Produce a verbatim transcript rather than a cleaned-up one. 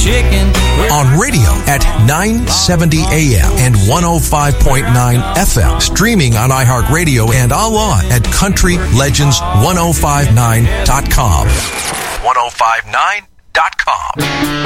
chicken. On radio at nine seventy A M and one oh five point nine F M. Streaming on iHeartRadio and online at country legends ten fifty-nine dot com. ten fifty-nine dot com.